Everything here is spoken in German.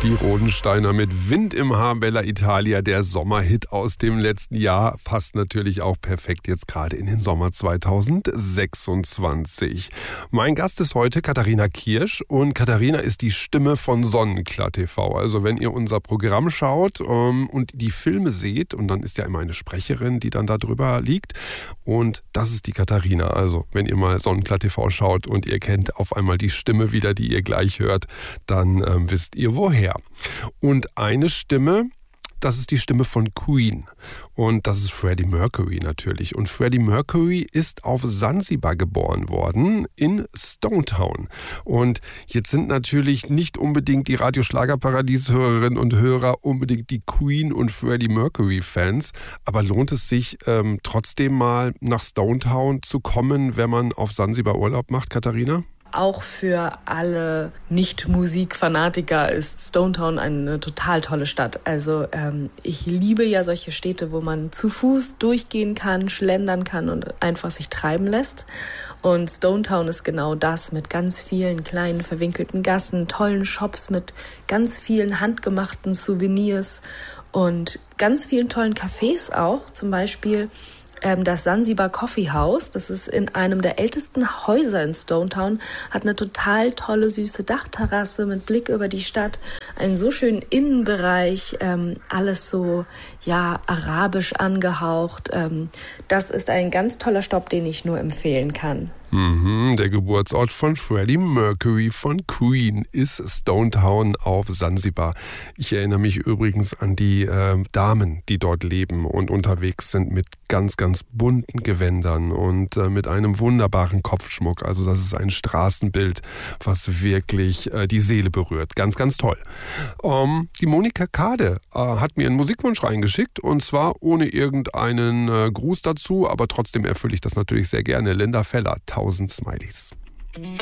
Die Rodensteiner mit Wind im Haar, Bella Italia, der Sommerhit aus dem letzten Jahr, passt natürlich auch perfekt jetzt gerade in den Sommer 2026. Mein Gast ist heute Katharina Kirsch und Katharina ist die Stimme von Sonnenklar TV. Also wenn ihr unser Programm schaut und die Filme seht, und dann ist ja immer eine Sprecherin, die dann da drüber liegt, und das ist die Katharina. Also wenn ihr mal Sonnenklar TV schaut und ihr kennt auf einmal die Stimme wieder, die ihr gleich hört, dann wisst ihr woher. Und eine Stimme, das ist die Stimme von Queen. Und das ist Freddie Mercury natürlich. Und Freddie Mercury ist auf Sansibar geboren worden, in Stone Town. Und jetzt sind natürlich nicht unbedingt die Radio-Schlager-Paradies-Hörerinnen und Hörer unbedingt die Queen- und Freddie Mercury-Fans. Aber lohnt es sich trotzdem mal nach Stone Town zu kommen, wenn man auf Sansibar Urlaub macht, Katharina? Auch für alle Nicht-Musik-Fanatiker ist Stone Town eine total tolle Stadt. Also ich liebe ja solche Städte, wo man zu Fuß durchgehen kann, schlendern kann und einfach sich treiben lässt. Und Stone Town ist genau das, mit ganz vielen kleinen verwinkelten Gassen, tollen Shops mit ganz vielen handgemachten Souvenirs und ganz vielen tollen Cafés auch. Zum Beispiel das Sansibar Coffee House, das ist in einem der ältesten Häuser in Stone Town, hat eine total tolle, süße Dachterrasse mit Blick über die Stadt, einen so schönen Innenbereich, alles so, ja, arabisch angehaucht. Das ist ein ganz toller Stopp, den ich nur empfehlen kann. Der Geburtsort von Freddie Mercury von Queen ist Stone Town auf Sansibar. Ich erinnere mich übrigens an die Damen, die dort leben und unterwegs sind mit ganz, ganz bunten Gewändern und mit einem wunderbaren Kopfschmuck. Also das ist ein Straßenbild, was wirklich die Seele berührt. Ganz, ganz toll. Die Monika Kade hat mir einen Musikwunsch reingeschickt und zwar ohne irgendeinen Gruß dazu, aber trotzdem erfülle ich das natürlich sehr gerne. Linda Feller, 1000 Smileys.